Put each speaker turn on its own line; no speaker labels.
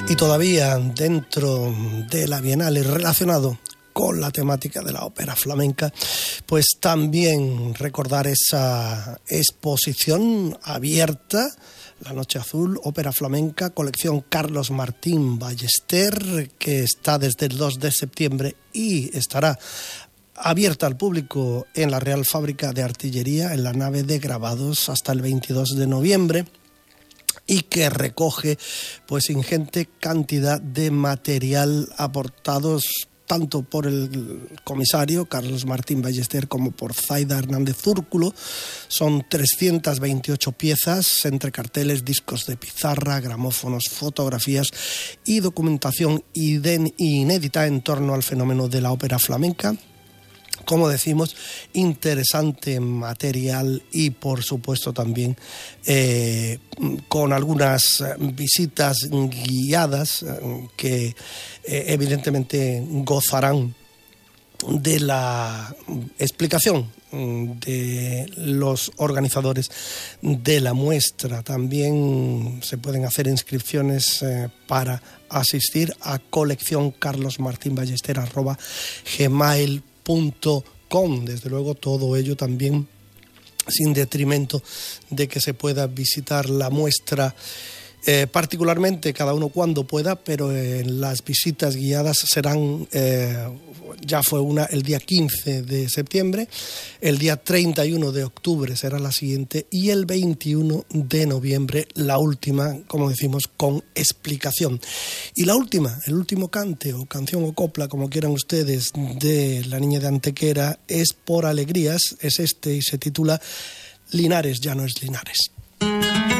Y todavía dentro de la Bienal y relacionado con la temática de la ópera flamenca, pues también recordar esa exposición abierta, La Noche Azul, ópera flamenca, colección Carlos Martín Ballester, que está desde el 2 de septiembre y estará abierta al público en la Real Fábrica de Artillería, en la nave de grabados, hasta el 22 de noviembre. Y que recoge pues ingente cantidad de material aportados tanto por el comisario Carlos Martín Ballester como por Zaida Hernández Zúrculo. Son 328 piezas entre carteles, discos de pizarra, gramófonos, fotografías y documentación inédita en torno al fenómeno de la ópera flamenca. Como decimos, interesante material y por supuesto también con algunas visitas guiadas que evidentemente gozarán de la explicación de los organizadores de la muestra. También se pueden hacer inscripciones para asistir a coleccioncarlosmartinballester@gmail.com. Desde luego todo ello también sin detrimento de que se pueda visitar la muestra particularmente cada uno cuando pueda, pero las visitas guiadas serán, ya fue una el día 15 de septiembre, el día 31 de octubre será la siguiente y el 21 de noviembre la última, como decimos, con explicación. Y la última, el último cante o canción o copla, como quieran ustedes, de La Niña de Antequera es Por Alegrías, es este y se titula Linares ya no es Linares.